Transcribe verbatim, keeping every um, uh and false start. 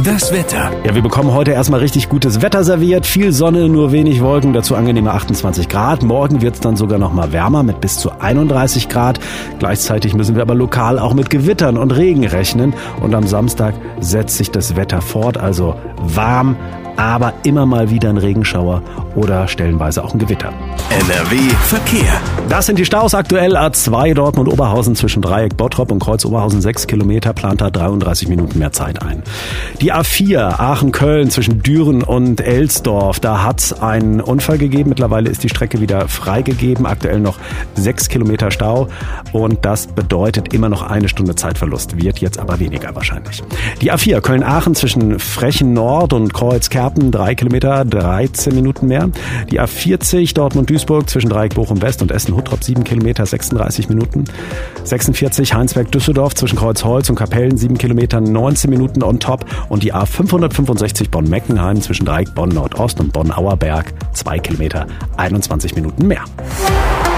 Das Wetter. Ja, wir bekommen heute erstmal richtig gutes Wetter serviert. Viel Sonne, nur wenig Wolken, dazu angenehme achtundzwanzig Grad. Morgen wird es dann sogar noch mal wärmer mit bis zu einunddreißig Grad. Gleichzeitig müssen wir aber lokal auch mit Gewittern und Regen rechnen. Und am Samstag setzt sich das Wetter fort, also warm, aber immer mal wieder ein Regenschauer oder stellenweise auch ein Gewitter. N R W Verkehr. Das sind die Staus aktuell. A zwei Dortmund-Oberhausen zwischen Dreieck Bottrop und Kreuz Oberhausen sechs Kilometer, plant da dreiunddreißig Minuten mehr Zeit ein. Die A vier Aachen-Köln zwischen Düren und Elsdorf, da hat es einen Unfall gegeben. Mittlerweile ist die Strecke wieder freigegeben. Aktuell noch sechs Kilometer Stau und das bedeutet immer noch eine Stunde Zeitverlust. Wird jetzt aber weniger wahrscheinlich. Die A vier Köln-Aachen zwischen Frechen Nord und Kreuzkerpen, drei Kilometer, dreizehn Minuten mehr. Die A vierzig Dortmund-Duisburg zwischen Dreieck Bochum-West und Essen-Huttrop, sieben Kilometer, sechsunddreißig Minuten. sechsundvierzig Heinsberg-Düsseldorf zwischen Kreuzholz und Kapellen, sieben Kilometer, neunzehn Minuten on top. Und die A fünfhundertfünfundsechzig Bonn-Meckenheim zwischen Dreieck Bonn-Nordost und Bonn-Auerberg, zwei Kilometer, einundzwanzig Minuten mehr.